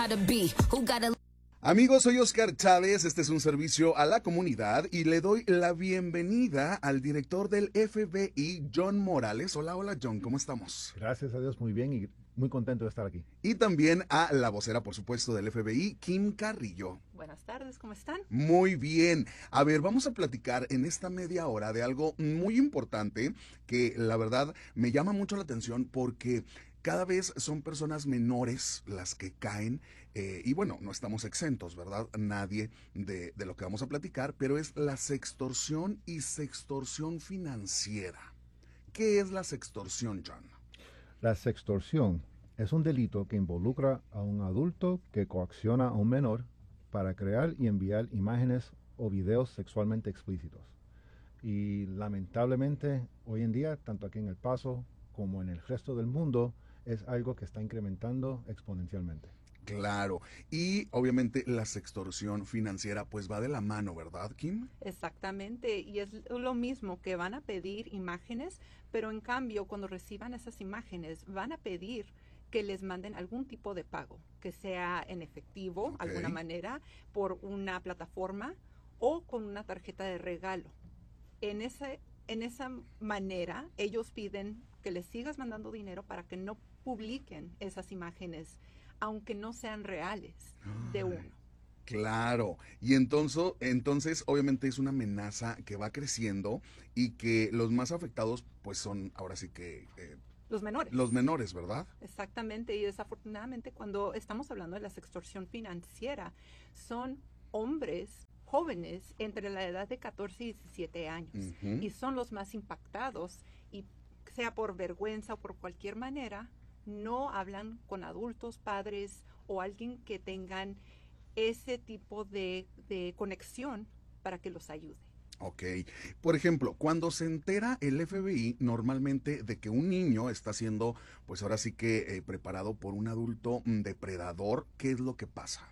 Amigos, soy Oscar Chávez, este es un servicio a la comunidad y le doy la bienvenida al director del FBI, John Morales. Hola, hola John, ¿cómo estamos? Gracias a Dios, muy bien y muy contento de estar aquí. Y también a la vocera, por supuesto, del FBI, Kim Carrillo. Buenas tardes, ¿cómo están? Muy bien. A ver, vamos a platicar en esta media hora de algo muy importante que la verdad me llama mucho la atención porque cada vez son personas menores las que caen y bueno, no estamos exentos, ¿verdad? Nadie de lo que vamos a platicar, pero es la sextorsión y sextorsión financiera. ¿Qué es la sextorsión, John? La sextorsión es un delito que involucra a un adulto que coacciona a un menor para crear y enviar imágenes o videos sexualmente explícitos. Y lamentablemente, hoy en día, tanto aquí en El Paso como en el resto del mundo, es algo que está incrementando exponencialmente. Claro, y obviamente la sextorsión financiera pues va de la mano, ¿verdad, Kim? Exactamente, y es lo mismo que van a pedir imágenes, pero en cambio cuando reciban esas imágenes van a pedir que les manden algún tipo de pago, que sea en efectivo, Ok. alguna manera, por una plataforma o con una tarjeta de regalo. En esa manera ellos piden que les sigas mandando dinero para que no publiquen esas imágenes, aunque no sean reales de Ay, uno. claro, y entonces obviamente es una amenaza que va creciendo y que los más afectados pues son ahora sí que Los menores. los menores, ¿verdad? Exactamente, y desafortunadamente cuando estamos hablando de la extorsión financiera, son hombres jóvenes entre la edad de 14 y 17 años Ujú. y son los más impactados y sea por vergüenza o por cualquier manera, no hablan con adultos, padres o alguien que tengan ese tipo de conexión para que los ayude. Ok, por ejemplo, cuando se entera el FBI normalmente de que un niño está siendo, pues ahora sí que preparado por un adulto depredador, ¿qué es lo que pasa?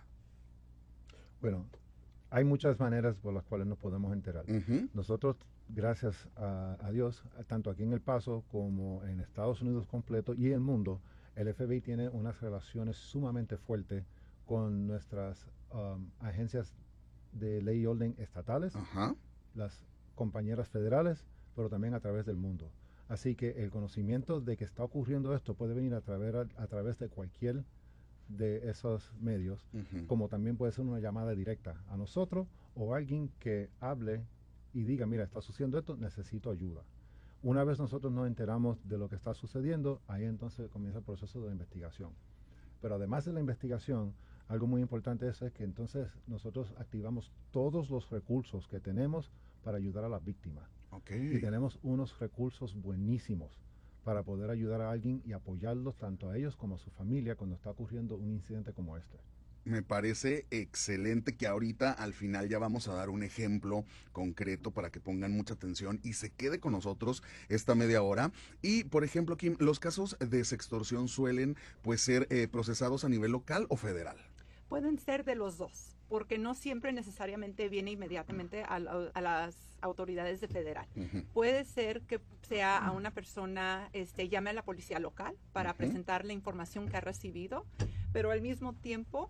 Bueno, hay muchas maneras por las cuales nos podemos enterar. Ujú. Nosotros, gracias a Dios, tanto aquí en El Paso como en Estados Unidos completo y el mundo, el FBI tiene unas relaciones sumamente fuertes con nuestras agencias de ley y orden estatales, Ajá. las compañeras federales, pero también a través del mundo. Así que el conocimiento de que está ocurriendo esto puede venir a través de cualquier de esos medios, Ujú. como también puede ser una llamada directa a nosotros o alguien que hable y diga, mira, está sucediendo esto, necesito ayuda. Una vez nosotros nos enteramos de lo que está sucediendo, ahí entonces comienza el proceso de investigación. Pero además de la investigación, algo muy importante es que entonces nosotros activamos todos los recursos que tenemos para ayudar a las víctimas. Ok. Y tenemos unos recursos buenísimos para poder ayudar a alguien y apoyarlos tanto a ellos como a su familia cuando está ocurriendo un incidente como este. Me parece excelente que ahorita al final ya vamos a dar un ejemplo concreto para que pongan mucha atención y se quede con nosotros esta media hora. Y por ejemplo, Kim, los casos de sextorsión suelen pues ser procesados a nivel local o federal. Pueden ser de los dos, porque no siempre necesariamente viene inmediatamente a las autoridades de federal. Ujú. Puede ser que sea a una persona, llame a la policía local para Ujú. presentar la información que ha recibido, pero al mismo tiempo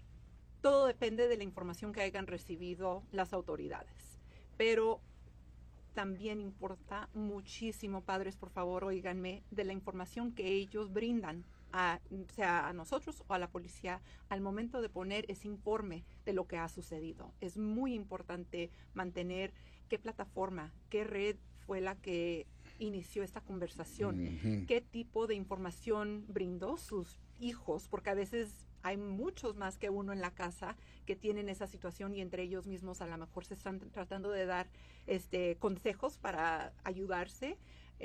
todo depende de la información que hayan recibido las autoridades. Pero también importa muchísimo, padres, por favor, oíganme, de la información que ellos brindan, sea a nosotros o a la policía, al momento de poner ese informe de lo que ha sucedido. Es muy importante mantener qué plataforma, qué red fue la que inició esta conversación, Ujú. qué tipo de información brindó sus hijos, porque a veces hay muchos más que uno en la casa que tienen esa situación y entre ellos mismos a lo mejor se están tratando de dar consejos para ayudarse.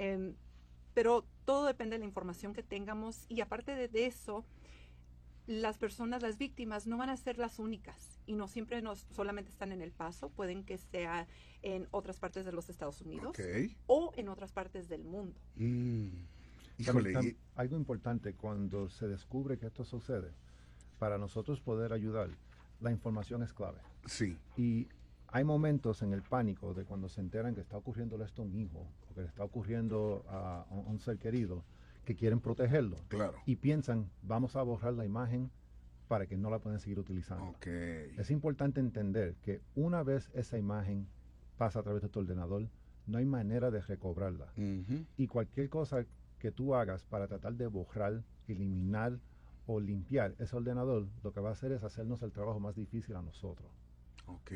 Pero todo depende de la información que tengamos y aparte de eso, las personas, las víctimas no van a ser las únicas y no siempre solamente están en El Paso, pueden que sea en otras partes de los Estados Unidos Ok. o en otras partes del mundo. Mm. También, Híjole, algo importante cuando se descubre que esto sucede, para nosotros poder ayudar, la información es clave. sí, Y hay momentos en el pánico de cuando se enteran que está ocurriendo esto a un hijo o que le está ocurriendo a un ser querido, que quieren protegerlo claro. y piensan, vamos a borrar la imagen para que no la puedan seguir utilizando. Ok. Es importante entender que una vez esa imagen pasa a través de tu ordenador, no hay manera de recobrarla. Ujú. Y cualquier cosa que tú hagas para tratar de borrar, eliminar o limpiar ese ordenador, lo que va a hacer es hacernos el trabajo más difícil a nosotros. Ok.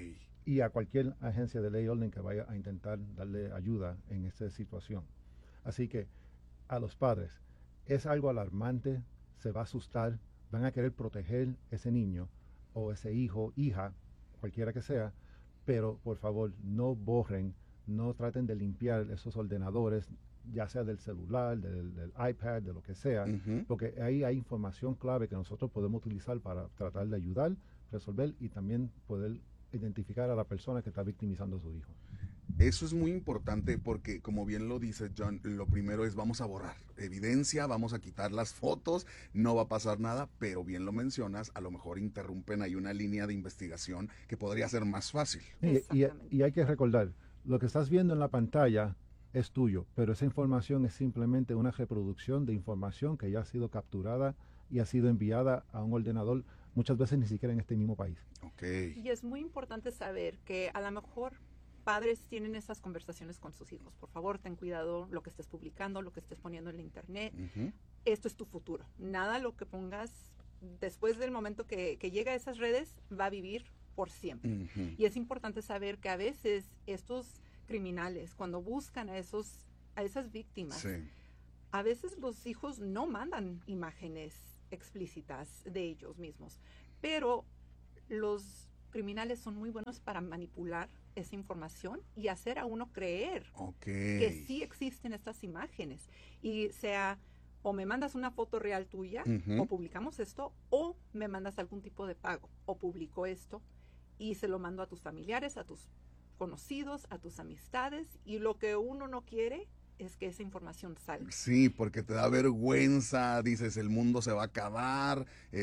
Y a cualquier agencia de ley y orden que vaya a intentar darle ayuda en esta situación. Así que a los padres, es algo alarmante, se va a asustar, van a querer proteger ese niño o ese hijo, hija, cualquiera que sea, pero por favor no borren, no traten de limpiar esos ordenadores, ya sea del celular, del iPad, de lo que sea, Ujú. porque ahí hay información clave que nosotros podemos utilizar para tratar de ayudar, resolver y también poder identificar a la persona que está victimizando a su hijo. Eso es muy importante porque, como bien lo dice John, lo primero es vamos a borrar evidencia, vamos a quitar las fotos, no va a pasar nada, pero bien lo mencionas, a lo mejor interrumpen ahí una línea de investigación que podría ser más fácil. Exactamente. Y hay que recordar, lo que estás viendo en la pantalla es tuyo, pero esa información es simplemente una reproducción de información que ya ha sido capturada y ha sido enviada a un ordenador, muchas veces ni siquiera en este mismo país. Ok. Y es muy importante saber que a lo mejor padres tienen esas conversaciones con sus hijos. Por favor, ten cuidado lo que estés publicando, lo que estés poniendo en la internet. Ujú. Esto es tu futuro. Nada lo que pongas después del momento que llega a esas redes va a vivir por siempre. Ujú. Y es importante saber que a veces estos criminales, cuando buscan a esas víctimas, Sí. a veces los hijos no mandan imágenes explícitas de ellos mismos, pero los criminales son muy buenos para manipular esa información y hacer a uno creer Ok. que sí existen estas imágenes. Y sea, o me mandas una foto real tuya, Ujú. o publicamos esto, o me mandas algún tipo de pago, o publico esto y se lo mando a tus familiares, a tus conocidos, a tus amistades, y lo que uno no quiere es que esa información salga. Sí, porque te da vergüenza, dices, el mundo se va a acabar,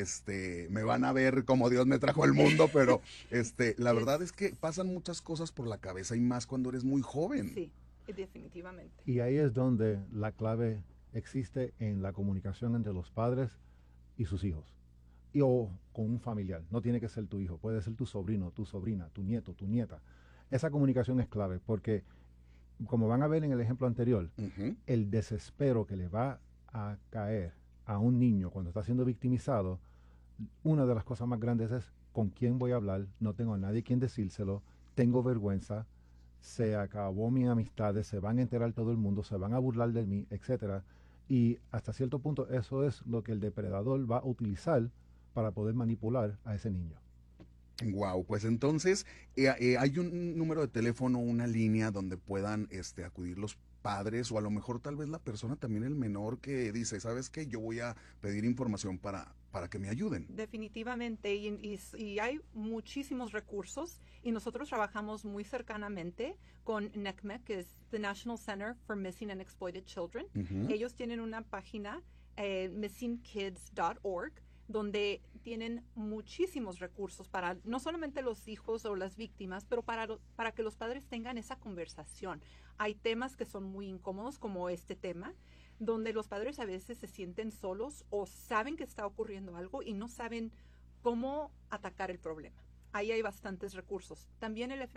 me van a ver como Dios me trajo al mundo, pero la verdad es que pasan muchas cosas por la cabeza y más cuando eres muy joven. Sí, definitivamente. Y ahí es donde la clave existe en la comunicación entre los padres y sus hijos. O con un familiar. No tiene que ser tu hijo, puede ser tu sobrino, tu sobrina, tu nieto, tu nieta. Esa comunicación es clave porque, como van a ver en el ejemplo anterior, Ujú. el desespero que le va a caer a un niño cuando está siendo victimizado, una de las cosas más grandes es con quién voy a hablar, no tengo a nadie quien decírselo, tengo vergüenza, se acabó mis amistades, se van a enterar todo el mundo, se van a burlar de mí, etcétera. Y hasta cierto punto eso es lo que el depredador va a utilizar para poder manipular a ese niño. Wow, pues entonces hay un número de teléfono, una línea donde puedan acudir los padres o a lo mejor tal vez la persona también el menor que dice, ¿sabes qué? Yo voy a pedir información para que me ayuden. Definitivamente, y hay muchísimos recursos y nosotros trabajamos muy cercanamente con NCMEC, que es the National Center for Missing and Exploited Children. Ujú. Ellos tienen una página, missingkids.org, donde tienen muchísimos recursos para no solamente los hijos o las víctimas, pero para que los padres tengan esa conversación. Hay temas que son muy incómodos, como este tema, donde los padres a veces se sienten solos o saben que está ocurriendo algo y no saben cómo atacar el problema. Ahí hay bastantes recursos. También el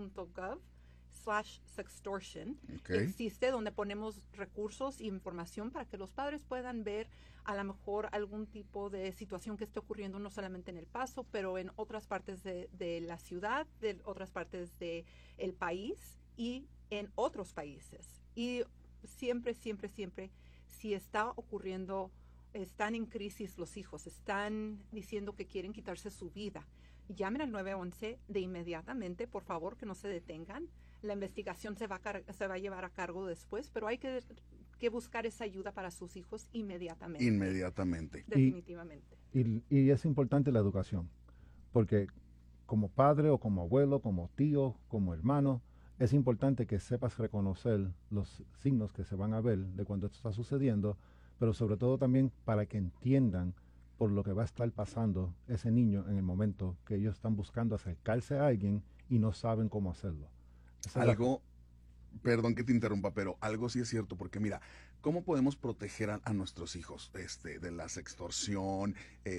FBI.gov/sextortion Ok. existe, donde ponemos recursos e información para que los padres puedan ver a lo mejor algún tipo de situación que esté ocurriendo no solamente en El Paso, pero en otras partes de la ciudad, de otras partes del país y en otros países. Y siempre, siempre, siempre, si está ocurriendo, están en crisis los hijos, están diciendo que quieren quitarse su vida, llamen al 911 de inmediatamente, por favor, que no se detengan. La investigación se va a llevar a cargo después, pero hay que buscar esa ayuda para sus hijos inmediatamente. Inmediatamente. Definitivamente. Y es importante la educación, porque como padre o como abuelo, como tío, como hermano, es importante que sepas reconocer los signos que se van a ver de cuando esto está sucediendo, pero sobre todo también para que entiendan por lo que va a estar pasando ese niño en el momento que ellos están buscando acercarse a alguien y no saben cómo hacerlo. Esa es la- Algo Perdón que te interrumpa, pero algo sí es cierto, porque mira, ¿cómo podemos proteger a nuestros hijos de la sextorsión,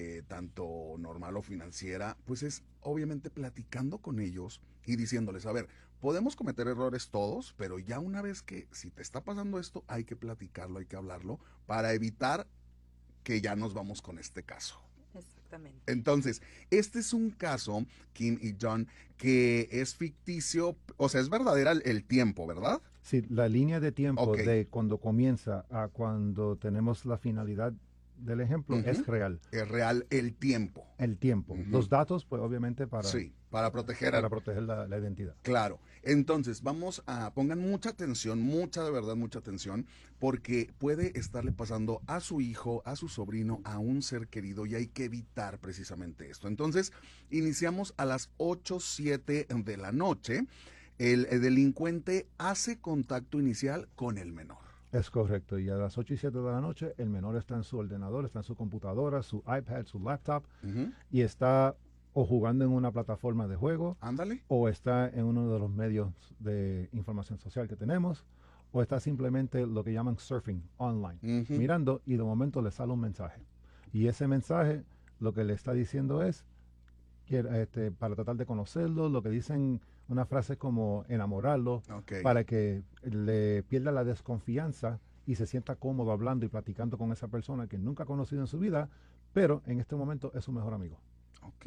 tanto normal o financiera? Pues es obviamente platicando con ellos y diciéndoles, a ver, podemos cometer errores todos, pero ya una vez que si te está pasando esto, hay que platicarlo, hay que hablarlo para evitar que ya nos vamos con este caso. Exactamente. Entonces, este es un caso, Kim y John, que es ficticio, o sea, es verdadera el tiempo, ¿verdad? Sí, la línea de tiempo Ok. de cuando comienza a cuando tenemos la finalidad del ejemplo es Ujú. real. Es real el tiempo. El tiempo. Ujú. Los datos, pues obviamente Sí, para proteger para proteger la identidad. Claro. Entonces, pongan mucha atención, mucha de verdad, mucha atención, porque puede estarle pasando a su hijo, a su sobrino, a un ser querido y hay que evitar precisamente esto. Entonces, iniciamos a las 8:07 de la noche. El delincuente hace contacto inicial con el menor. Es correcto. Y a las 8 y 7 de la noche, el menor está en su ordenador, está en su computadora, su iPad, su laptop, Ujú. y está o jugando en una plataforma de juego, Ándale. o está en uno de los medios de información social que tenemos, o está simplemente lo que llaman surfing online, Ujú. mirando y de momento le sale un mensaje. Y ese mensaje lo que le está diciendo es que, para tratar de conocerlo, lo que dicen una frase como enamorarlo, Ok. para que le pierda la desconfianza y se sienta cómodo hablando y platicando con esa persona que nunca ha conocido en su vida, pero en este momento es su mejor amigo. Ok,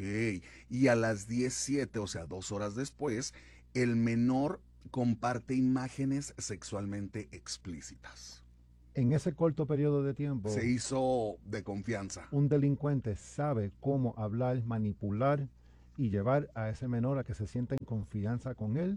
y a las 17, o sea, 2 horas después, el menor comparte imágenes sexualmente explícitas. En ese corto periodo de Se tiempo, hizo de confianza. un delincuente sabe cómo hablar, manipular y llevar a ese menor a que se sienta en confianza con él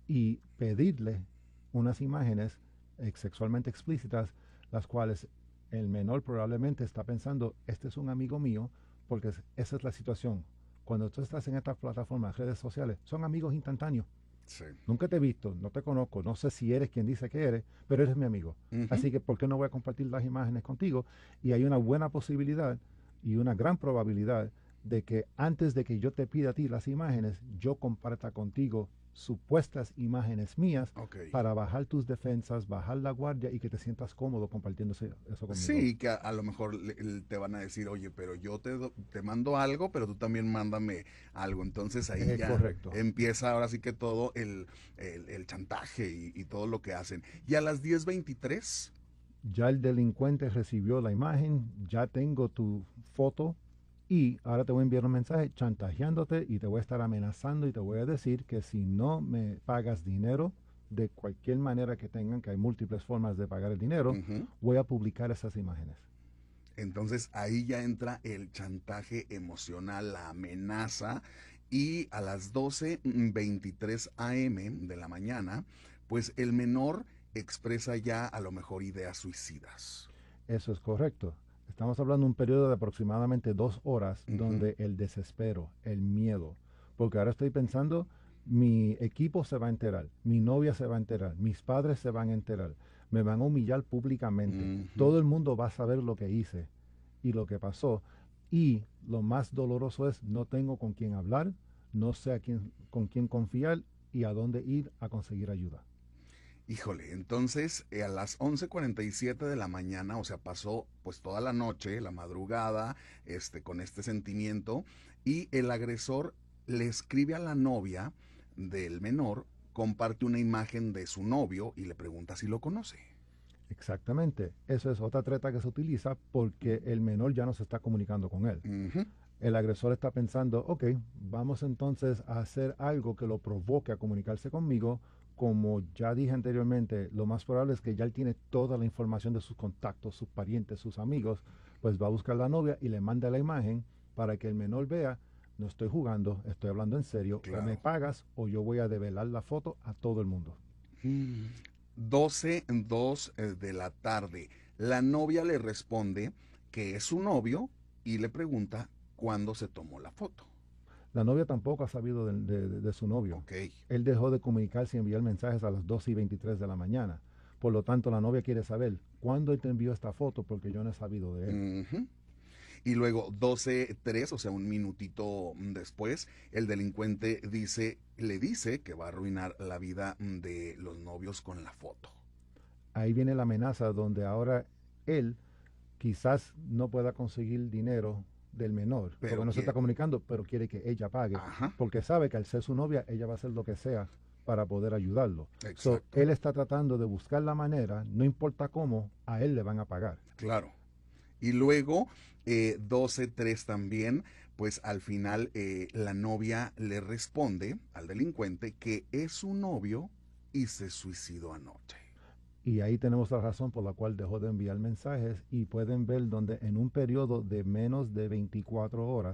y pedirle unas imágenes sexualmente explícitas, las cuales el menor probablemente está pensando, este es un amigo mío, porque esa es la situación. Cuando tú estás en estas plataformas, redes sociales, son amigos instantáneos. Sí. Nunca te he visto, no te conozco, no sé si eres quien dice que eres, pero eres mi amigo. Ujú. Así que, ¿por qué no voy a compartir las imágenes contigo? Y hay una buena posibilidad y una gran probabilidad de que antes de que yo te pida a ti las imágenes, yo comparta contigo supuestas imágenes mías Ok. para bajar tus defensas, bajar la guardia y que te sientas cómodo compartiendo eso conmigo. Sí, que a lo mejor te van a decir, oye, pero yo te mando algo, pero tú también mándame algo. Entonces ahí ya Correcto. empieza ahora sí que todo el chantaje y todo lo que hacen. Y a las 10:23. Ya el delincuente recibió la imagen, ya tengo tu foto y ahora te voy a enviar un mensaje chantajeándote y te voy a estar amenazando y te voy a decir que si no me pagas dinero de cualquier manera que tengan, que hay múltiples formas de pagar el dinero, Ujú. voy a publicar esas imágenes. Entonces ahí ya entra el chantaje emocional, la amenaza. Y a las 12:23 a.m. de la mañana, pues el menor expresa ya a lo mejor ideas suicidas. Eso es correcto. Estamos hablando de un periodo de aproximadamente 2 horas Ujú. donde el desespero, el miedo, porque ahora estoy pensando, mi equipo se va a enterar, mi novia se va a enterar, mis padres se van a enterar, me van a humillar públicamente, Ujú. todo el mundo va a saber lo que hice y lo que pasó. Y lo más doloroso es, no tengo con quién hablar, no sé con quién confiar y a dónde ir a conseguir ayuda. Híjole, entonces a las 11:47 de la mañana, o sea, pasó pues toda la noche, la madrugada, con este sentimiento, y el agresor le escribe a la novia del menor, comparte una imagen de su novio y le pregunta si lo conoce. Exactamente. Eso es otra treta que se utiliza porque el menor ya no se está comunicando con él. Ujú. El agresor está pensando, ok, vamos entonces a hacer algo que lo provoque a comunicarse conmigo. Como ya dije anteriormente, lo más probable es que ya él tiene toda la información de sus contactos, sus parientes, sus amigos, pues va a buscar la novia y le manda la imagen para que el menor vea, no estoy jugando, estoy hablando en serio, o me Claro. pagas o yo voy a develar la foto a todo el mundo. 12:02 de la tarde. La novia le responde que es su novio y le pregunta cuándo se tomó la foto. La novia tampoco ha sabido de su novio. Ok. Él dejó de comunicarse y enviar mensajes a las 2:23 de la mañana. Por lo tanto, la novia quiere saber cuándo él te envió esta foto porque yo no he sabido de él. Ujú. Y luego 12:03, o sea, un minutito después, el delincuente le dice que va a arruinar la vida de los novios con la foto. Ahí viene la amenaza donde ahora él quizás no pueda conseguir dinero del menor, Pero porque no se está comunicando, pero quiere que ella pague, Ajá, porque sabe que al ser su novia, ella va a hacer lo que sea para poder ayudarlo. exacto. Él está tratando de buscar la manera, no importa cómo, a él le van a pagar. Claro. Y luego, 12:03 también, pues al final la novia le responde al delincuente que es su novio y se suicidó anoche. Y ahí tenemos la razón por la cual dejó de enviar mensajes y pueden ver donde en un periodo de menos de 24 horas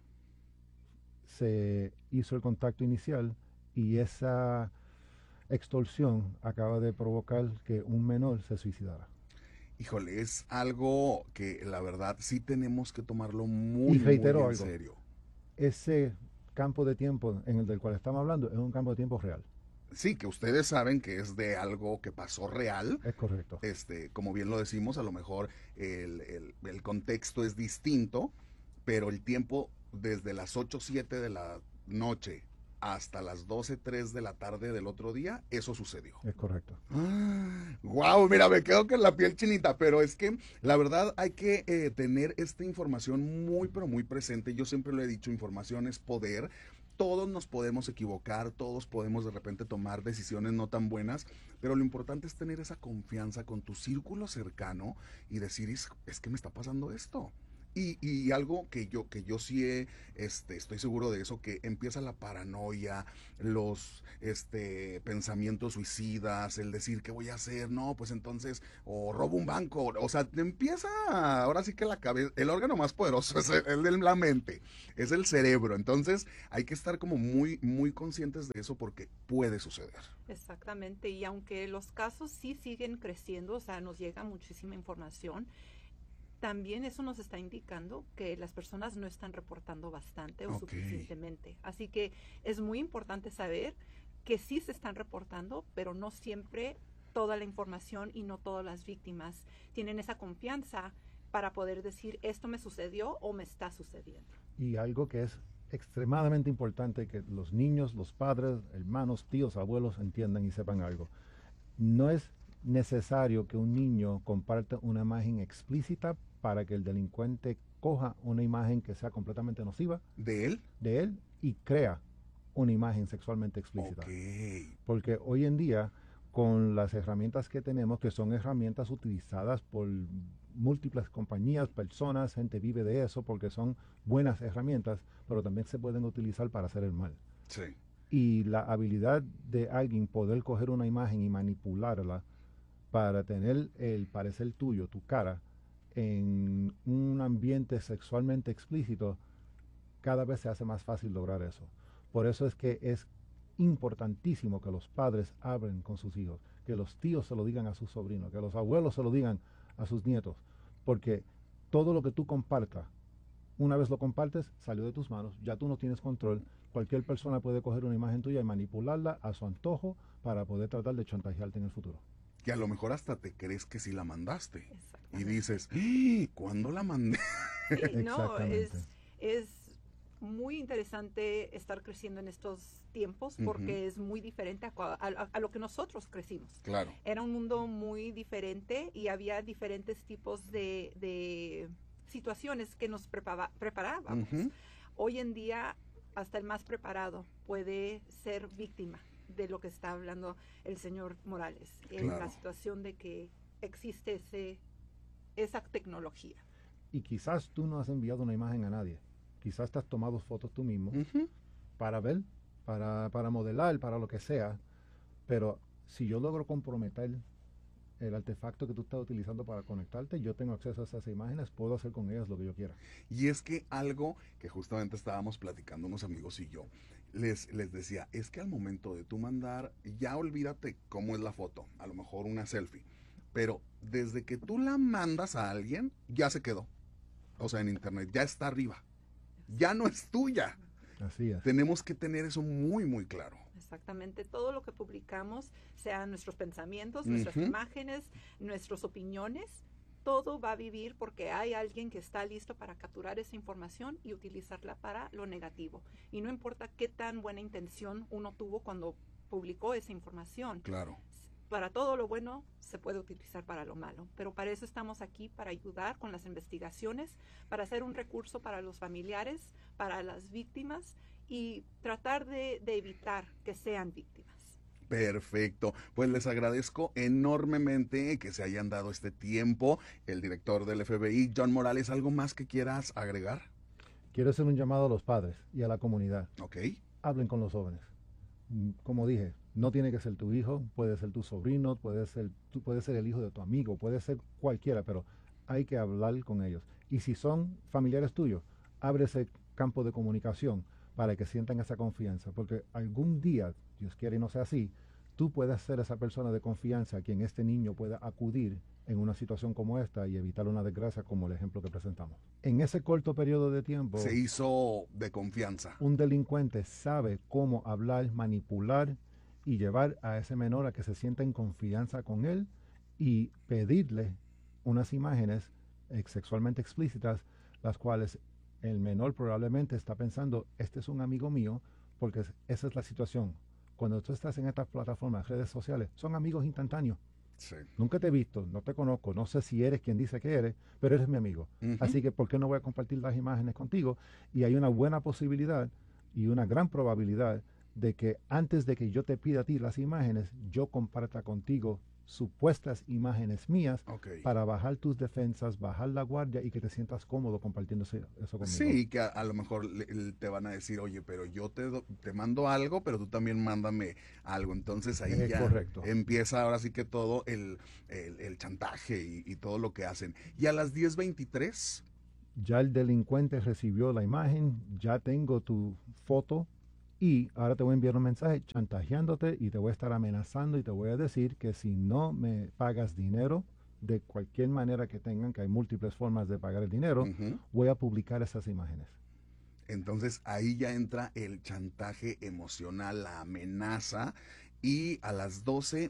se hizo el contacto inicial y esa extorsión acaba de provocar que un menor se suicidara. Híjole, es algo que la verdad sí tenemos que tomarlo Y muy, muy reitero en algo, serio. ese campo de tiempo en el del cual estamos hablando es un campo de tiempo real. Sí, que ustedes saben que es de algo que pasó real. Es correcto. Como bien lo decimos, a lo mejor el contexto es distinto, pero el tiempo desde las 8:07 de la noche hasta las 12:03 de la tarde del otro día, eso sucedió. Es correcto. Wow, mira, me quedo con la piel chinita, pero es que la verdad hay que tener esta información muy, pero muy presente. Yo siempre lo he dicho, información es poder. Todos nos podemos equivocar, todos podemos de repente tomar decisiones no tan buenas, pero lo importante es tener esa confianza con tu círculo cercano y decir, es que me está pasando esto. Y algo que yo sí estoy seguro de eso, que empieza la paranoia, los pensamientos suicidas, el decir, ¿qué voy a hacer? No, pues entonces, o robo un banco, o sea, te empieza, ahora sí que la cabeza, el órgano más poderoso es el de la mente, es el cerebro, entonces hay que estar como muy, muy conscientes de eso porque puede suceder. Exactamente, y aunque los casos sí siguen creciendo, o sea, nos llega muchísima información, también eso nos está indicando que las personas no están reportando bastante o suficientemente. Así que es muy importante saber que sí se están reportando, pero no siempre toda la información y no todas las víctimas tienen esa confianza para poder decir esto me sucedió o me está sucediendo. Y algo que es extremadamente importante que los niños, los padres, hermanos, tíos, abuelos entiendan y sepan algo. No es necesario que un niño comparta una imagen explícita para que el delincuente coja una imagen que sea completamente nociva ¿De él? Y crea una imagen sexualmente explícita. Ok. Porque hoy en día, con las herramientas que tenemos, que son herramientas utilizadas por múltiples compañías, personas, gente vive de eso, porque son buenas herramientas, pero también se pueden utilizar para hacer el mal. Sí. Y la habilidad de alguien poder coger una imagen y manipularla para tener el parecer tuyo, tu cara, en un ambiente sexualmente explícito, cada vez se hace más fácil lograr eso. Por eso es que es importantísimo que los padres hablen con sus hijos, que los tíos se lo digan a sus sobrinos, que los abuelos se lo digan a sus nietos, porque todo lo que tú compartas, una vez lo compartes, salió de tus manos, ya tú no tienes control. Cualquier persona puede coger una imagen tuya y manipularla a su antojo para poder tratar de chantajearte en el futuro. Que a lo mejor hasta te crees que sí la mandaste. Y dices, ¿cuándo la mandé? Sí, no, es muy interesante estar creciendo en estos tiempos porque es muy diferente a lo que nosotros crecimos. Claro. Era un mundo muy diferente y había diferentes tipos de situaciones que nos preparábamos. Hoy en día, hasta el más preparado puede ser víctima de lo que está hablando el señor Morales, en la situación de que existe esa tecnología. Y quizás tú no has enviado una imagen a nadie, quizás te has tomado fotos tú mismo para ver, para modelar, para lo que sea, pero si yo logro comprometer el artefacto que tú estás utilizando para conectarte, yo tengo acceso a esas imágenes, puedo hacer con ellas lo que yo quiera. Y es que algo que justamente estábamos platicando unos amigos y yo, les decía, es que al momento de tú mandar, ya olvídate cómo es la foto, a lo mejor una selfie, pero desde que tú la mandas a alguien, ya se quedó. O sea, en internet, ya está arriba. Ya no es tuya. Así es. Tenemos que tener eso muy, muy claro. Exactamente, todo lo que publicamos, sean nuestros pensamientos, nuestras imágenes, nuestras opiniones, todo va a vivir porque hay alguien que está listo para capturar esa información y utilizarla para lo negativo. Y no importa qué tan buena intención uno tuvo cuando publicó esa información. Claro. Para todo lo bueno se puede utilizar para lo malo, pero para eso estamos aquí, para ayudar con las investigaciones, para ser un recurso para los familiares, para las víctimas y tratar de evitar que sean víctimas. Perfecto, pues les agradezco enormemente que se hayan dado este tiempo. El director del FBI, John Morales, ¿algo más que quieras agregar? Quiero hacer un llamado a los padres y a la comunidad. Ok. Hablen con los jóvenes. Como dije, no tiene que ser tu hijo, puede ser tu sobrino, puede ser el hijo de tu amigo, puede ser cualquiera, pero hay que hablar con ellos. Y si son familiares tuyos, abre ese campo de comunicación para que sientan esa confianza, porque algún día, Dios quiere y no sea así, tú puedes ser esa persona de confianza a quien este niño pueda acudir en una situación como esta y evitar una desgracia como el ejemplo que presentamos. En ese corto periodo de tiempo, Se hizo de confianza. un delincuente sabe cómo hablar, manipular y llevar a ese menor a que se sienta en confianza con él y pedirle unas imágenes sexualmente explícitas, las cuales el menor probablemente está pensando, este es un amigo mío, porque esa es la situación. Cuando tú estás en estas plataformas, redes sociales, son amigos instantáneos. Sí. Nunca te he visto, no te conozco, no sé si eres quien dice que eres, pero eres mi amigo. Así que, ¿por qué no voy a compartir las imágenes contigo? Y hay una buena posibilidad y una gran probabilidad de que antes de que yo te pida a ti las imágenes, yo comparta contigo supuestas imágenes mías Ok. para bajar tus defensas, bajar la guardia y que te sientas cómodo compartiendo eso conmigo. Sí, que a lo mejor te van a decir, oye, pero yo te mando algo, pero tú también mándame algo. Entonces ahí ya Correcto. empieza ahora sí que todo el chantaje y todo lo que hacen. Y a las 10:23, Ya el delincuente recibió la imagen, ya tengo tu foto y ahora te voy a enviar un mensaje chantajeándote y te voy a estar amenazando y te voy a decir que si no me pagas dinero, de cualquier manera que tengan, que hay múltiples formas de pagar el dinero, ujú, voy a publicar esas imágenes. entonces ahí ya entra el chantaje emocional, la amenaza. Y a las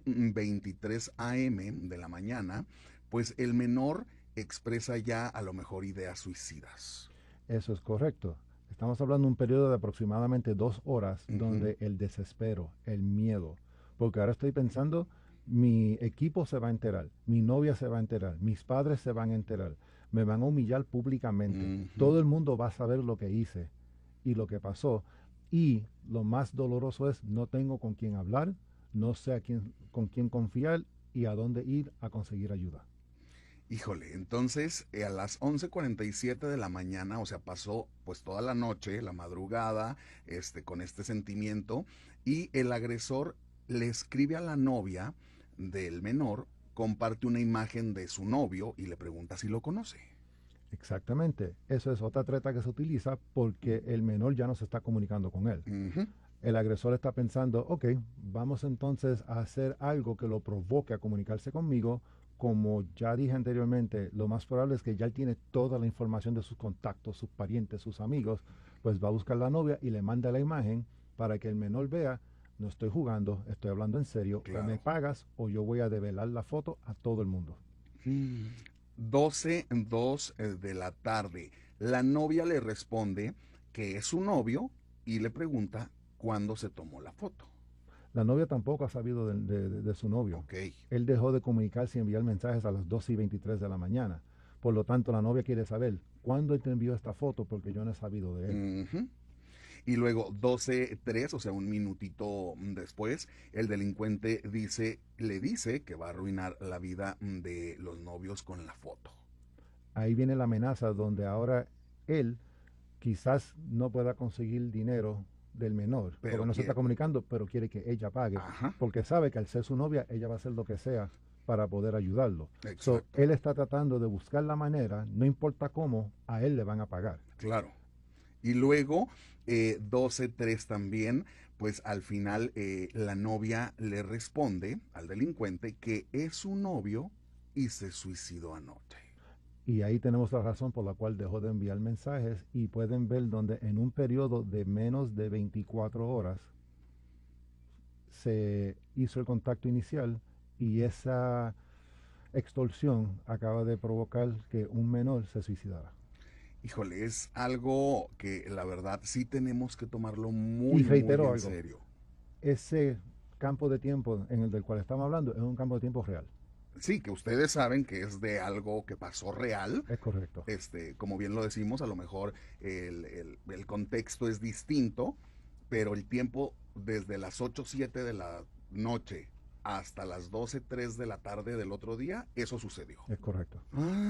12:23 a.m. de la mañana, pues el menor expresa ya a lo mejor ideas suicidas. Eso es correcto. Estamos hablando de un periodo de aproximadamente 2 horas Ujú. donde el desespero, el miedo, porque ahora estoy pensando, mi equipo se va a enterar, mi novia se va a enterar, mis padres se van a enterar, me van a humillar públicamente, Ujú. todo el mundo va a saber lo que hice y lo que pasó. Y lo más doloroso es, no tengo con quién hablar, no sé con quién confiar y a dónde ir a conseguir ayuda. Híjole, entonces a las 11:47 de la mañana, o sea, pasó pues toda la noche, la madrugada, con este sentimiento, y el agresor le escribe a la novia del menor, comparte una imagen de su novio y le pregunta si lo conoce. Exactamente, eso es otra treta que se utiliza porque el menor ya no se está comunicando con él. Ujú. El agresor está pensando, ok, vamos entonces a hacer algo que lo provoque a comunicarse conmigo. Como ya dije anteriormente, lo más probable es que ya él tiene toda la información de sus contactos, sus parientes, sus amigos, pues va a buscar la novia y le manda la imagen para que el menor vea, no estoy jugando, estoy hablando en serio, o me Claro. pagas o yo voy a develar la foto a todo el mundo. 12:02 de la tarde. La novia le responde que es su novio y le pregunta cuándo se tomó la foto. La novia tampoco ha sabido de su novio. Ok. Él dejó de comunicarse y enviar mensajes a las 2:23 de la mañana. Por lo tanto, la novia quiere saber cuándo él te envió esta foto porque yo no he sabido de él. Ujú. Y luego 12:03, o sea, un minutito después, el delincuente le dice que va a arruinar la vida de los novios con la foto. Ahí viene la amenaza donde ahora él quizás no pueda conseguir dinero del menor, Pero porque no se está quiere. comunicando, pero quiere que ella pague, Ajá, porque sabe que al ser su novia, ella va a hacer lo que sea para poder ayudarlo. So, exacto. él está tratando de buscar la manera, no importa cómo, a él le van a pagar. Claro. Y luego, 12:03 también, pues al final la novia le responde al delincuente que es su novio y se suicidó anoche. Y ahí tenemos la razón por la cual dejó de enviar mensajes y pueden ver donde en un periodo de menos de 24 horas se hizo el contacto inicial y ese extorsión acaba de provocar que un menor se suicidara. Híjole, es algo que la verdad sí tenemos que tomarlo Y muy, muy reitero en algo, serio. ese campo de tiempo en el del cual estamos hablando es un campo de tiempo real. Sí, que ustedes saben que es de algo que pasó real. Es correcto. Como bien lo decimos, a lo mejor el contexto es distinto, pero el tiempo desde las 8 7 de la noche hasta las 12 3 de la tarde del otro día, eso sucedió. Es correcto.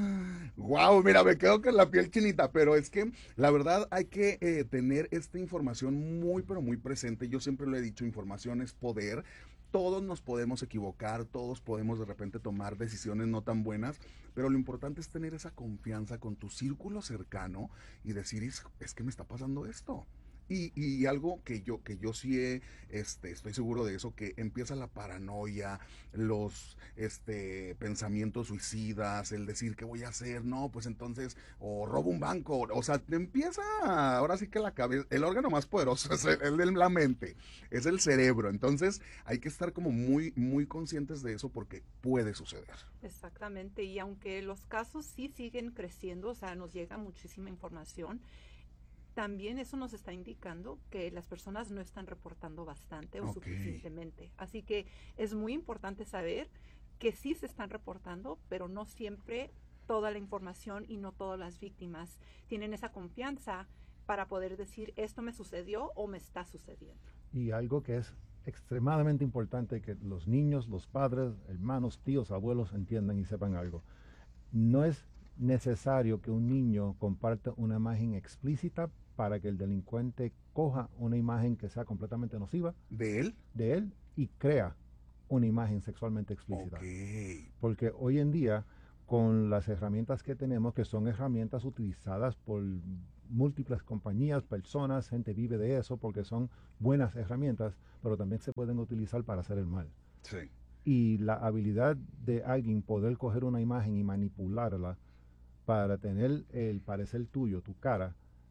Wow, mira, me quedo con la piel chinita, pero es que la verdad hay que tener esta información muy, pero muy presente. Yo siempre lo he dicho, información es poder. Todos nos podemos equivocar, todos podemos de repente tomar decisiones no tan buenas, pero lo importante es tener esa confianza con tu círculo cercano y decir, es que me está pasando esto. Y algo que yo sí estoy seguro de eso, que empieza la paranoia, los pensamientos suicidas, el decir qué voy a hacer, no, pues entonces, o robo un banco, o sea, te empieza, ahora sí que la cabeza, el órgano más poderoso es el de la mente, es el cerebro, entonces hay que estar como muy, muy conscientes de eso porque puede suceder. Exactamente, y aunque los casos sí siguen creciendo, o sea, nos llega muchísima información, también eso nos está indicando que las personas no están reportando bastante o Ok. suficientemente. Así que es muy importante saber que sí se están reportando, pero no siempre toda la información y no todas las víctimas tienen esa confianza para poder decir esto me sucedió o me está sucediendo. Y algo que es extremadamente importante que los niños, los padres, hermanos, tíos, abuelos entiendan y sepan algo. No es necesario que un niño comparta una imagen explícita para que el delincuente coja una imagen que sea completamente nociva ¿De él? de él y crea una imagen sexualmente explícita. Ok. Porque hoy en día, con las herramientas que tenemos, que son herramientas utilizadas por múltiples compañías, personas, gente vive de eso, porque son buenas herramientas, pero también se pueden utilizar para hacer el mal. Sí. Y la habilidad de alguien poder coger una imagen y manipularla para tener el parecer tuyo, tu cara,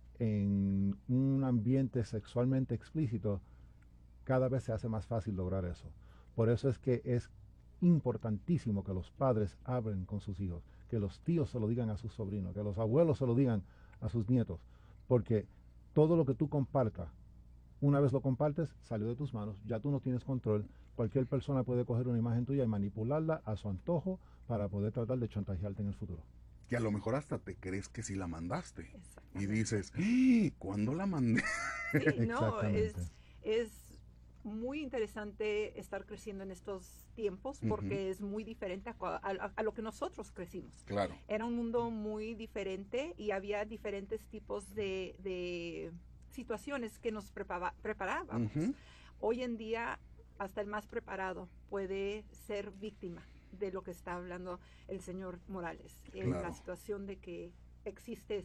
en un ambiente sexualmente explícito, cada vez se hace más fácil lograr eso. Por eso es que es importantísimo que los padres hablen con sus hijos, que los tíos se lo digan a sus sobrinos, que los abuelos se lo digan a sus nietos, porque todo lo que tú compartas, una vez lo compartes, salió de tus manos, ya tú no tienes control. Cualquier persona puede coger una imagen tuya y manipularla a su antojo para poder tratar de chantajearte en el futuro. Que a lo mejor hasta te crees que sí la mandaste. Y Exactamente. dices, ¿cuándo la mandé? Sí, no, Exactamente. es muy interesante estar creciendo en estos tiempos porque es muy diferente a lo que nosotros crecimos. Claro. Era un mundo muy diferente y había diferentes tipos de situaciones que nos preparábamos. Hoy en día, hasta el más preparado puede ser víctima de lo que está hablando el señor Morales, en Claro. la situación de que existe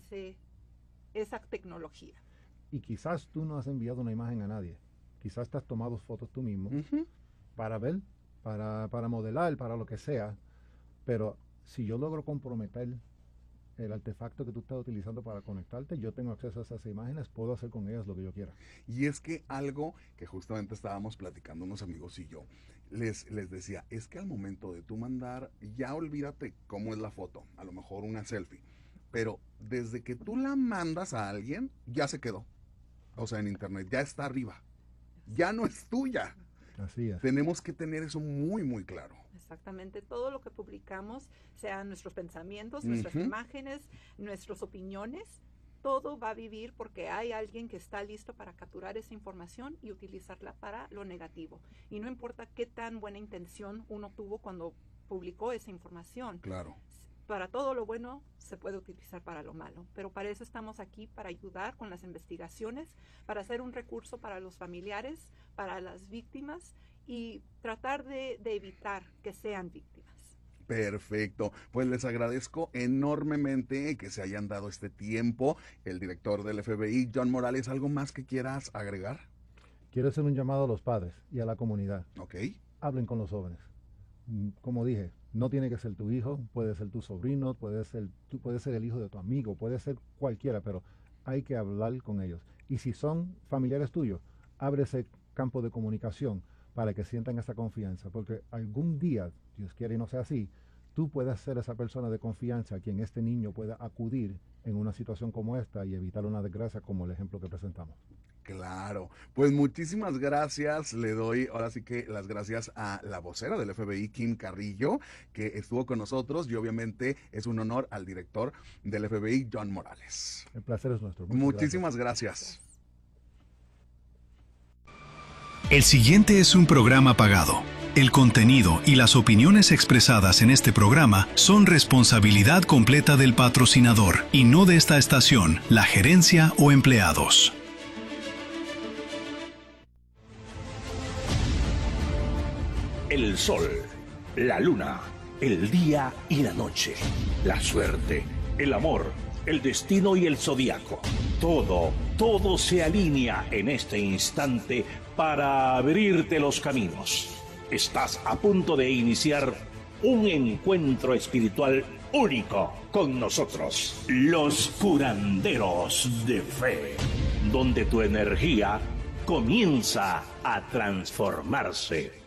esa tecnología. Y quizás tú no has enviado una imagen a nadie. Quizás te has tomado fotos tú mismo para ver, para modelar, para lo que sea. Pero si yo logro comprometer el artefacto que tú estás utilizando para conectarte, yo tengo acceso a esas imágenes, puedo hacer con ellas lo que yo quiera. Y es que algo que justamente estábamos platicando unos amigos y yo, les decía, es que al momento de tú mandar, ya olvídate cómo es la foto, a lo mejor una selfie, pero desde que tú la mandas a alguien, ya se quedó. O sea, en internet, ya está arriba. Ya no es tuya. Así es. Tenemos que tener eso muy, muy claro. Exactamente, todo lo que publicamos, sean nuestros pensamientos, nuestras imágenes, nuestras opiniones, todo va a vivir porque hay alguien que está listo para capturar esa información y utilizarla para lo negativo. Y no importa qué tan buena intención uno tuvo cuando publicó esa información. Claro. Para todo lo bueno se puede utilizar para lo malo, pero para eso estamos aquí, para ayudar con las investigaciones, para hacer un recurso para los familiares, para las víctimas y tratar de evitar que sean víctimas. Perfecto, pues les agradezco enormemente que se hayan dado este tiempo. El director del FBI, John Morales, ¿algo más que quieras agregar? Quiero hacer un llamado a los padres y a la comunidad. Ok. Hablen con los jóvenes. Como dije, no tiene que ser tu hijo, puede ser tu sobrino, puede ser el hijo de tu amigo, puede ser cualquiera, pero hay que hablar con ellos. Y si son familiares tuyos, abre ese campo de comunicación para que sientan esa confianza, porque algún día, Dios quiere y no sea así, tú puedes ser esa persona de confianza a quien este niño pueda acudir en una situación como esta y evitar una desgracia como el ejemplo que presentamos. Claro, pues muchísimas gracias. Le doy ahora sí que las gracias a la vocera del FBI, Kim Carrillo, que estuvo con nosotros, y obviamente es un honor al director del FBI, John Morales. El placer es nuestro. Muchísimas gracias. El siguiente es un programa pagado. El contenido y las opiniones expresadas en este programa son responsabilidad completa del patrocinador y no de esta estación, la gerencia o empleados. El sol, la luna, el día y la noche, la suerte, el amor, el destino y el zodiaco. Todo se alinea en este instante para abrirte los caminos. Estás a punto de iniciar un encuentro espiritual único con nosotros, los curanderos de fe, donde tu energía comienza a transformarse.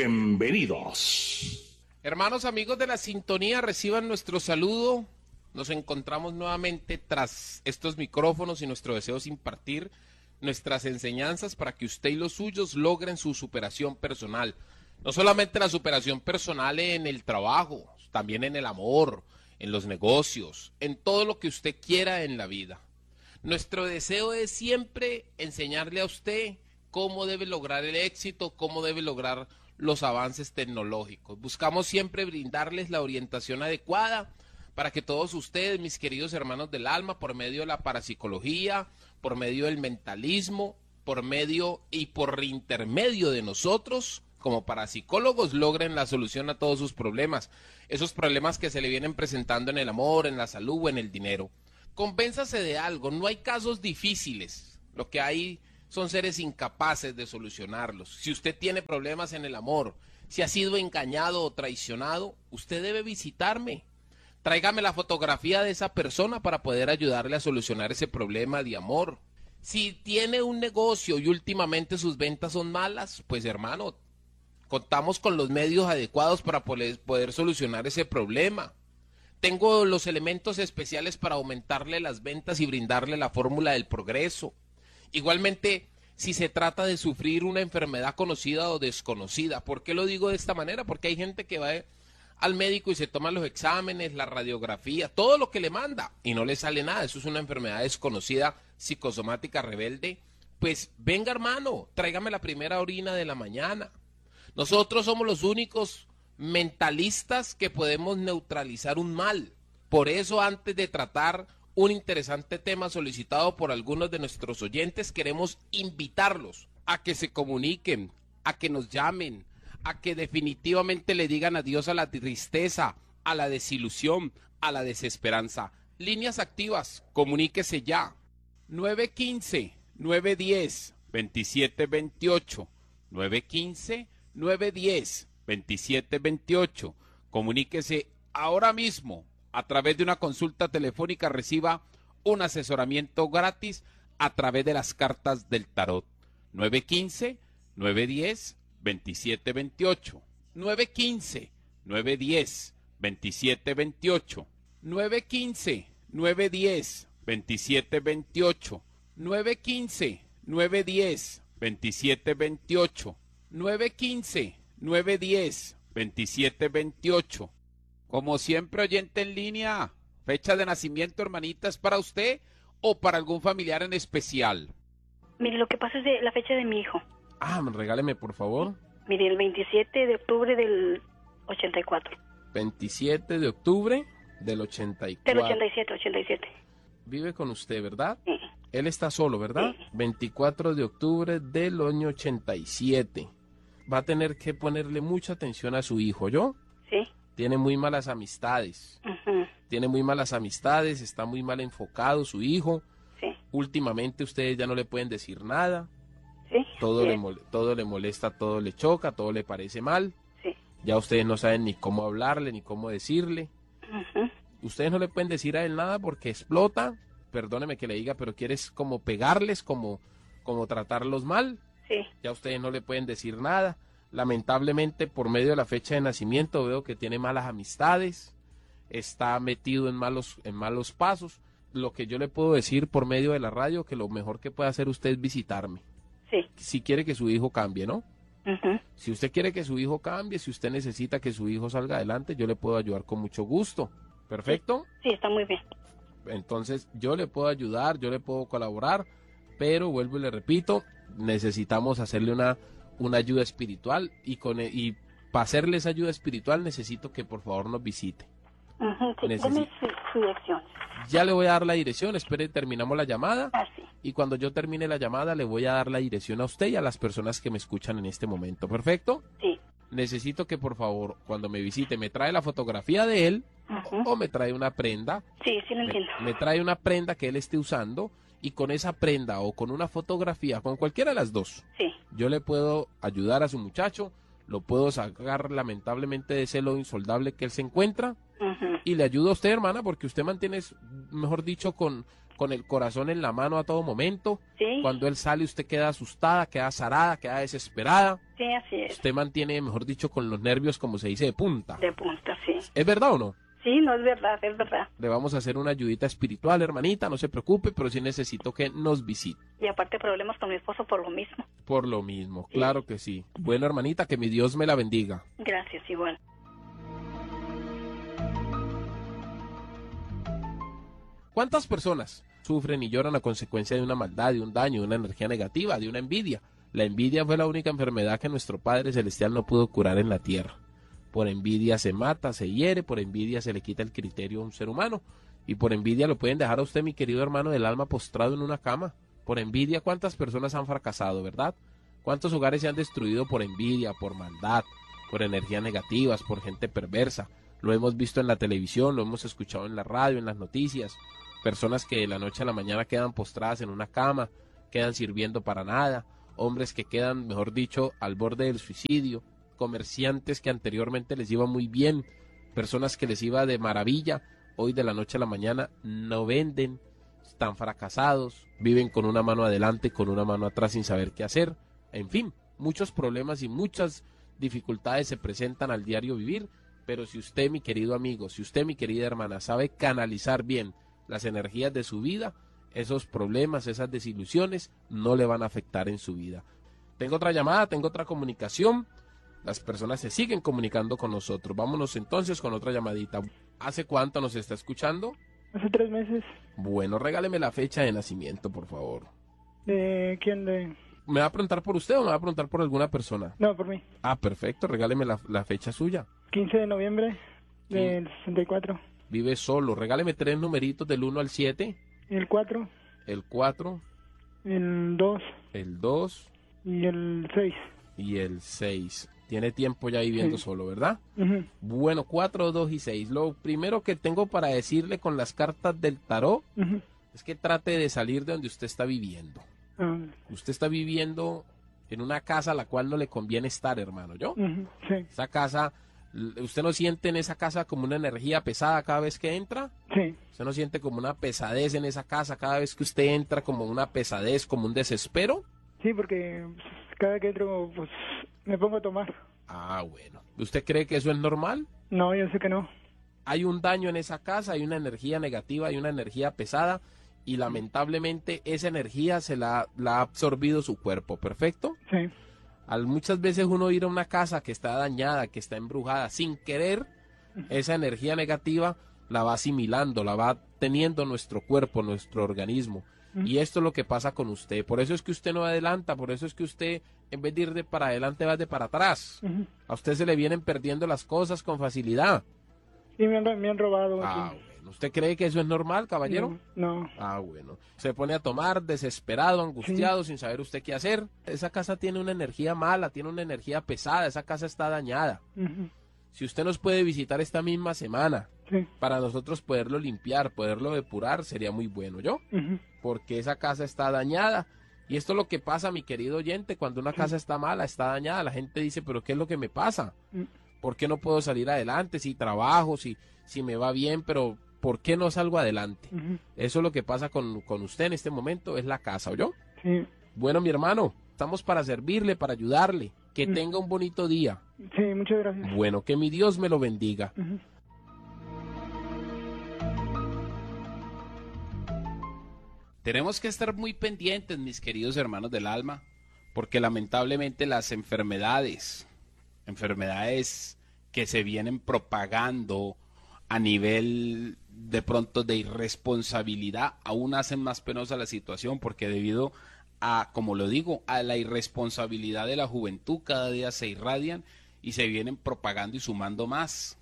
Bienvenidos. Hermanos, amigos de la sintonía, reciban nuestro saludo. Nos encontramos nuevamente tras estos micrófonos y nuestro deseo es impartir nuestras enseñanzas para que usted y los suyos logren su superación personal. No solamente la superación personal en el trabajo, también en el amor, en los negocios, en todo lo que usted quiera en la vida. Nuestro deseo es siempre enseñarle a usted cómo debe lograr el éxito, cómo debe lograr los avances tecnológicos. Buscamos siempre brindarles la orientación adecuada para que todos ustedes, mis queridos hermanos del alma, por medio de la parapsicología, por medio del mentalismo, por medio y por intermedio de nosotros, como parapsicólogos, logren la solución a todos sus problemas, esos problemas que se le vienen presentando en el amor, en la salud o en el dinero. Convénzase de algo, no hay casos difíciles, lo que hay son seres incapaces de solucionarlos. Si usted tiene problemas en el amor, si ha sido engañado o traicionado, usted debe visitarme. Tráigame la fotografía de esa persona para poder ayudarle a solucionar ese problema de amor. Si tiene un negocio y últimamente sus ventas son malas, pues hermano, contamos con los medios adecuados para poder solucionar ese problema. Tengo los elementos especiales para aumentarle las ventas y brindarle la fórmula del progreso. Igualmente, si se trata de sufrir una enfermedad conocida o desconocida. ¿Por qué lo digo de esta manera? Porque hay gente que va al médico y se toma los exámenes, la radiografía, todo lo que le manda y no le sale nada. Eso es una enfermedad desconocida, psicosomática, rebelde. Pues venga, hermano, tráigame la primera orina de la mañana. Nosotros somos los únicos mentalistas que podemos neutralizar un mal. Por eso, antes de tratar un interesante tema solicitado por algunos de nuestros oyentes, queremos invitarlos a que se comuniquen, a que nos llamen, a que definitivamente le digan adiós a la tristeza, a la desilusión, a la desesperanza. Líneas activas, comuníquese ya. 915-910-2728. 915-910-2728. Comuníquese ahora mismo. A través de una consulta telefónica reciba un asesoramiento gratis a través de las cartas del tarot. 915-910-2728. 915-910-2728. 915-910-2728. 915-910-2728. 915-910-2728. Como siempre, oyente en línea, fecha de nacimiento, hermanita, ¿es para usted o para algún familiar en especial? Mire, lo que pasa es de la fecha de mi hijo. Regáleme, por favor. Mire, el 27 de octubre del 84. 27 de octubre del 84. Del 87. Vive con usted, ¿verdad? Sí. Él está solo, ¿verdad? Sí. 24 de octubre del año 87. Va a tener que ponerle mucha atención a su hijo, ¿yo? Sí. Tiene muy malas amistades. Uh-huh. Tiene muy malas amistades, está muy mal enfocado su hijo. Sí. Últimamente ustedes ya no le pueden decir nada. Sí. Todo Sí. todo le molesta, todo le choca, todo le parece mal. Sí. Ya ustedes no saben ni cómo hablarle, ni cómo decirle. Uh-huh. Ustedes no le pueden decir a él nada porque explota. Perdóneme que le diga, pero quieres como pegarles, como tratarlos mal. Sí. Ya ustedes no le pueden decir nada. Lamentablemente, por medio de la fecha de nacimiento, veo que tiene malas amistades, está metido en malos pasos. Lo que yo le puedo decir por medio de la radio, que lo mejor que puede hacer usted es visitarme. Sí. Si quiere que su hijo cambie, ¿no? Ujú. Si usted quiere que su hijo cambie, si usted necesita que su hijo salga adelante, yo le puedo ayudar con mucho gusto. ¿Perfecto? Sí, está muy bien. Entonces, yo le puedo ayudar, yo le puedo colaborar, pero vuelvo y le repito, necesitamos hacerle una ayuda espiritual y para hacerle esa ayuda espiritual necesito que por favor nos visite. Ujú, sí. Necesito. Deme su dirección. Ya le voy a dar la dirección, espere, terminamos la llamada Ah, sí. y cuando yo termine la llamada le voy a dar la dirección a usted y a las personas que me escuchan en este momento. ¿Perfecto? Sí. Necesito que por favor, cuando me visite, me trae la fotografía de él Ujú. o me trae una prenda. Sí, sí lo entiendo. Me trae una prenda que él esté usando y con esa prenda o con una fotografía, con cualquiera de las dos, Sí. yo le puedo ayudar a su muchacho, lo puedo sacar lamentablemente de ese lodo insoldable que él se encuentra Ujú. y le ayudo a usted, hermana, porque usted mantiene, mejor dicho, con el corazón en la mano a todo momento. Sí. Cuando él sale usted queda asustada, queda azarada, queda desesperada. Sí, así es. Usted mantiene, mejor dicho, con los nervios, como se dice, de punta. De punta, sí. ¿Es verdad o no? Sí, no es verdad, es verdad. Le vamos a hacer una ayudita espiritual, hermanita, no se preocupe, pero sí necesito que nos visite. Y aparte problemas con mi esposo por lo mismo. Por lo mismo, claro que sí. Bueno, hermanita, que mi Dios me la bendiga. Gracias, igual. ¿Cuántas personas sufren y lloran a consecuencia de una maldad, de un daño, de una energía negativa, de una envidia? La envidia fue la única enfermedad que nuestro Padre Celestial no pudo curar en la tierra. Por envidia se mata, se hiere, por envidia se le quita el criterio a un ser humano. Y por envidia lo pueden dejar a usted, mi querido hermano del alma, postrado en una cama. Por envidia, ¿cuántas personas han fracasado, verdad? ¿Cuántos hogares se han destruido por envidia, por maldad, por energías negativas, por gente perversa? Lo hemos visto en la televisión, lo hemos escuchado en la radio, en las noticias. Personas que de la noche a la mañana quedan postradas en una cama, quedan sirviendo para nada. Hombres que quedan, mejor dicho, al borde del suicidio. Comerciantes que anteriormente les iba muy bien. Personas que les iba de maravilla. Hoy de la noche a la mañana no venden, están fracasados, viven con una mano adelante, con una mano atrás sin saber qué hacer. En fin, muchos problemas y muchas dificultades se presentan al diario vivir, pero si usted, mi querido amigo, si usted, mi querida hermana, sabe canalizar bien las energías de su vida, esos problemas, esas desilusiones no le van a afectar en su vida. Tengo otra llamada, tengo otra comunicación. Las personas se siguen comunicando con nosotros. Vámonos entonces con otra llamadita. ¿Hace cuánto nos está escuchando? Hace 3 meses. Bueno, regáleme la fecha de nacimiento, por favor. ¿De quién? ¿Me va a preguntar por usted o me va a preguntar por alguna persona? No, por mí. Ah, perfecto, regáleme la fecha suya. 15 de noviembre del 64. Vive solo, regáleme 3 numeritos del 1 al 7. El 4, El 4, el 2 el 2 y el 6. y el 6. Tiene tiempo ya viviendo Sí. solo, ¿verdad? Ujú. Bueno, 4, 2 y 6. Lo primero que tengo para decirle con las cartas del tarot Ujú. es que trate de salir de donde usted está viviendo. Ah, Usted está viviendo en una casa a la cual no le conviene estar, hermano, ¿yo? ujú, sí, Esa casa, ¿usted no siente en esa casa como una energía pesada cada vez que entra? sí, ¿Usted no siente como una pesadez en esa casa cada vez que usted entra, como una pesadez, como un desespero? sí, porque pues, cada que entro, pues, me pongo a tomar. Ah, bueno. ¿Usted cree que eso es normal? No, yo sé que no. Hay un daño en esa casa, hay una energía negativa, hay una energía pesada y lamentablemente esa energía se la ha absorbido su cuerpo, ¿perfecto? Sí, Muchas veces uno ir a una casa que está dañada, que está embrujada, sin querer, esa energía negativa la va asimilando, la va teniendo nuestro cuerpo, nuestro organismo. Y esto es lo que pasa con usted. Por eso es que usted no adelanta, por eso es que usted, en vez de ir de para adelante, va de para atrás. ujú. A usted se le vienen perdiendo las cosas con facilidad. Sí, me han robado Ah, aquí. bueno. ¿Usted cree que eso es normal, caballero? No, Ah, bueno. Se pone a tomar desesperado, angustiado, sin saber usted qué hacer. Esa casa tiene una energía mala, tiene una energía pesada, esa casa está dañada. ujú, Si usted nos puede visitar esta misma semana, sí, para nosotros poderlo limpiar, poderlo depurar, sería muy bueno, ¿yo? ujú, Porque esa casa está dañada. Y esto es lo que pasa, mi querido oyente, cuando una casa está mala, está dañada, la gente dice, pero ¿qué es lo que me pasa? mm, ¿Por qué no puedo salir adelante? Si trabajo, si me va bien, pero ¿por qué no salgo adelante? ujú, Eso es lo que pasa con usted en este momento, es la casa, ¿oyó? sí, Bueno, mi hermano, estamos para servirle, para ayudarle. Que tenga un bonito día. Sí, muchas gracias. Bueno, que mi Dios me lo bendiga. Ujú. Tenemos que estar muy pendientes, mis queridos hermanos del alma, porque lamentablemente las enfermedades que se vienen propagando a nivel de pronto de irresponsabilidad, aún hacen más penosa la situación, porque debido a, como lo digo, a la irresponsabilidad de la juventud, cada día se irradian y se vienen propagando y sumando más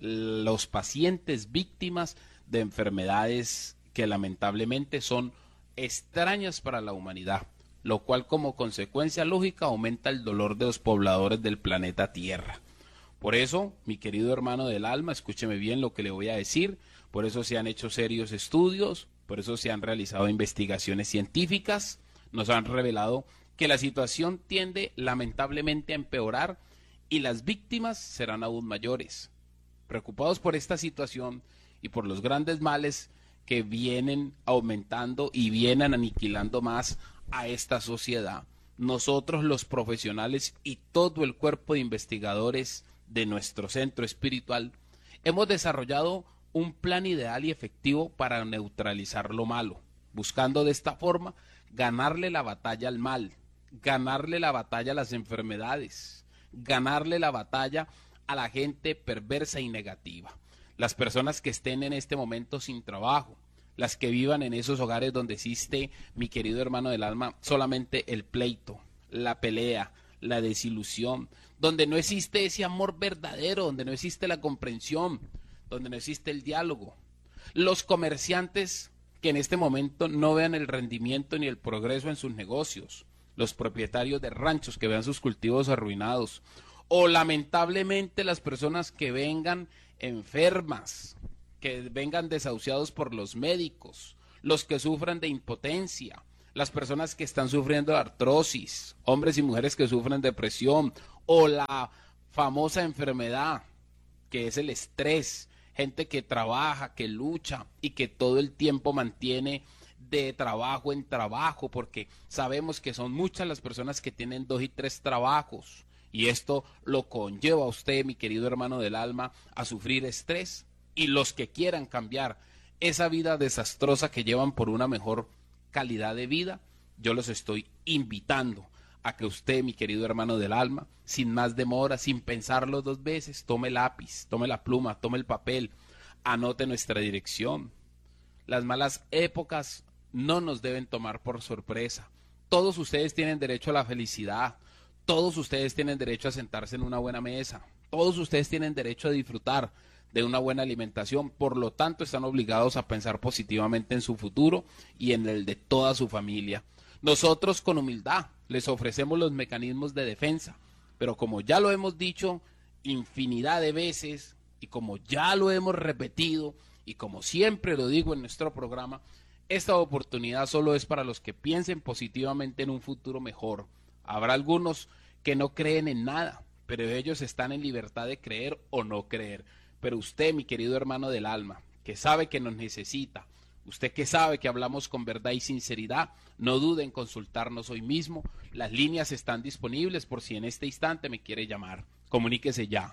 los pacientes víctimas de enfermedades que lamentablemente son extrañas para la humanidad, lo cual como consecuencia lógica aumenta el dolor de los pobladores del planeta Tierra. Por eso, mi querido hermano del alma, escúcheme bien lo que le voy a decir, por eso se han hecho serios estudios, por eso se han realizado investigaciones científicas, nos han revelado que la situación tiende lamentablemente a empeorar y las víctimas serán aún mayores. Preocupados por esta situación y por los grandes males que vienen aumentando y vienen aniquilando más a esta sociedad, nosotros los profesionales y todo el cuerpo de investigadores de nuestro centro espiritual hemos desarrollado un plan ideal y efectivo para neutralizar lo malo, buscando de esta forma ganarle la batalla al mal, ganarle la batalla a las enfermedades, ganarle la batalla a la gente perversa y negativa. Las personas que estén en este momento sin trabajo, las que vivan en esos hogares donde existe, mi querido hermano del alma, solamente el pleito, la pelea, la desilusión, donde no existe ese amor verdadero, donde no existe la comprensión, donde no existe el diálogo. Los comerciantes que en este momento no vean el rendimiento ni el progreso en sus negocios, los propietarios de ranchos que vean sus cultivos arruinados, o lamentablemente las personas que vengan enfermas, que vengan desahuciados por los médicos, los que sufran de impotencia, las personas que están sufriendo de artrosis, hombres y mujeres que sufren depresión, o la famosa enfermedad que es el estrés, gente que trabaja, que lucha y que todo el tiempo mantiene de trabajo en trabajo, porque sabemos que son muchas las personas que tienen 2 y 3 trabajos, y esto lo conlleva a usted, mi querido hermano del alma, a sufrir estrés. Y los que quieran cambiar esa vida desastrosa que llevan por una mejor calidad de vida, yo los estoy invitando a que usted, mi querido hermano del alma, sin más demora, sin pensarlo 2 veces, tome el lápiz, tome la pluma, tome el papel, anote nuestra dirección. Las malas épocas no nos deben tomar por sorpresa. Todos ustedes tienen derecho a la felicidad, todos ustedes tienen derecho a sentarse en una buena mesa, todos ustedes tienen derecho a disfrutar de una buena alimentación, por lo tanto están obligados a pensar positivamente en su futuro y en el de toda su familia. Nosotros con humildad les ofrecemos los mecanismos de defensa, pero como ya lo hemos dicho infinidad de veces y como ya lo hemos repetido y como siempre lo digo en nuestro programa, esta oportunidad solo es para los que piensen positivamente en un futuro mejor. Habrá algunos que no creen en nada, pero ellos están en libertad de creer o no creer. Pero usted, mi querido hermano del alma, que sabe que nos necesita, usted que sabe que hablamos con verdad y sinceridad, no dude en consultarnos hoy mismo. Las líneas están disponibles por si en este instante me quiere llamar. Comuníquese ya.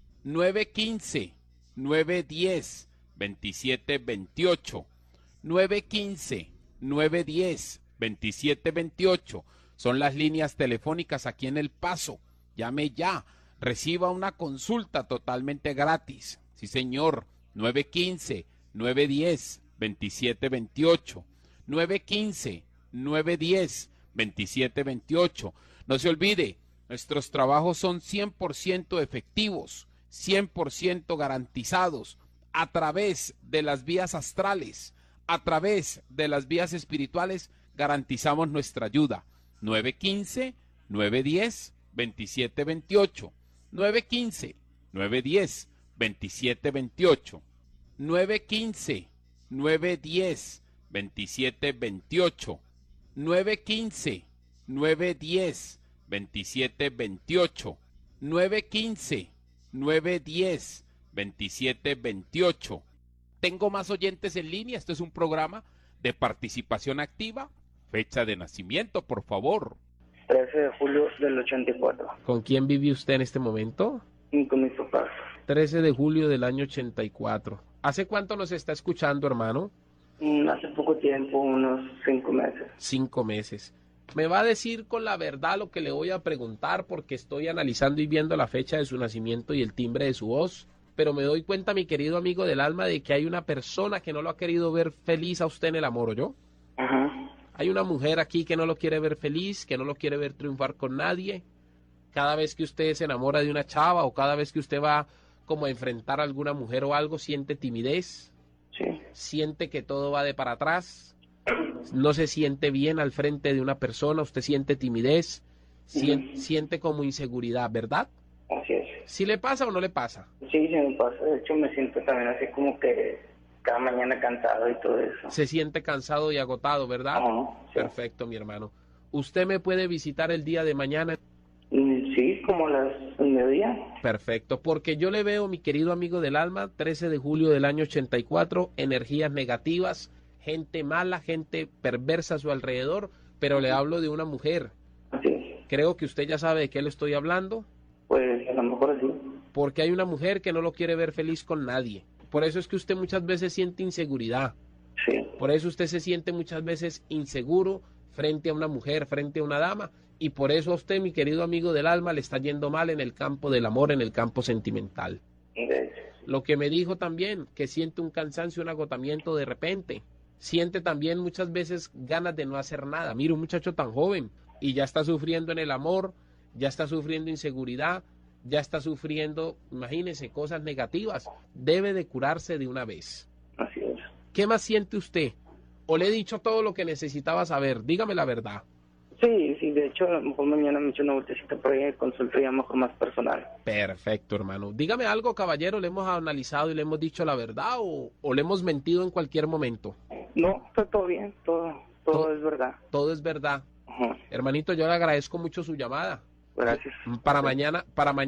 915-910-2728. 915-910-2728. Son las líneas telefónicas aquí en El Paso. Llame ya. Reciba una consulta totalmente gratis. Sí, señor. 915-910-2728. 915-910-2728. No se olvide, nuestros trabajos son 100% efectivos, 100% garantizados, a través de las vías astrales, a través de las vías espirituales, garantizamos nuestra ayuda. 915-910-2728. 915-910-2728. 915-910-2728. 915-910-2728. 915-910-2728. Tengo más oyentes en línea. Esto es un programa de participación activa. Fecha de nacimiento, por favor. 13 de julio del 84. ¿Con quién vive usted en este momento? Y con mis papás. 13 de julio del año 84. ¿Hace cuánto nos está escuchando, hermano? Hace poco tiempo, unos 5 meses. 5 meses. Me va a decir con la verdad lo que le voy a preguntar porque estoy analizando y viendo la fecha de su nacimiento y el timbre de su voz. Pero me doy cuenta, mi querido amigo del alma, de que hay una persona que no lo ha querido ver feliz a usted en el amor, ¿o yo? Ajá. Hay una mujer aquí que no lo quiere ver feliz, que no lo quiere ver triunfar con nadie. Cada vez que usted se enamora de una chava o cada vez que usted va como a enfrentar a alguna mujer o algo, siente timidez. Sí. Siente que todo va de para atrás. No se siente bien al frente de una persona, usted siente timidez, siente como inseguridad, ¿verdad? Así es. ¿Sí le pasa o no le pasa? Sí, se me pasa. De hecho, me siento también así como que cada mañana cansado y todo eso. Se siente cansado y agotado, ¿verdad? Sí. Perfecto, mi hermano. ¿Usted me puede visitar el día de mañana? Sí, como a las 9:30. Perfecto, porque yo le veo, mi querido amigo del alma, 13 de julio del año 84, energías negativas, gente mala, gente perversa a su alrededor, pero le hablo de una mujer. Así es. Creo que usted ya sabe de qué le estoy hablando. Pues a lo mejor sí. Porque hay una mujer que no lo quiere ver feliz con nadie. Por eso es que usted muchas veces siente inseguridad. Sí. Por eso usted se siente muchas veces inseguro frente a una mujer, frente a una dama. Y por eso a usted, mi querido amigo del alma, le está yendo mal en el campo del amor, en el campo sentimental. Lo que me dijo también, que siente un cansancio, un agotamiento de repente. Siente también muchas veces ganas de no hacer nada. Mira, un muchacho tan joven y ya está sufriendo en el amor, ya está sufriendo inseguridad, ya está sufriendo, imagínese, cosas negativas. Debe de curarse de una vez. Así es. ¿Qué más siente usted? ¿O le he dicho todo lo que necesitaba saber? Dígame la verdad. Sí, de hecho, a lo mejor mañana me echo una vueltecita por ahí de consulta ya mejor más personal. Perfecto, hermano. Dígame algo, caballero, ¿le hemos analizado y le hemos dicho la verdad o le hemos mentido en cualquier momento? No, está todo bien, todo es verdad. Todo es verdad. Ajá. Hermanito, yo le agradezco mucho su llamada. Gracias. Para mañana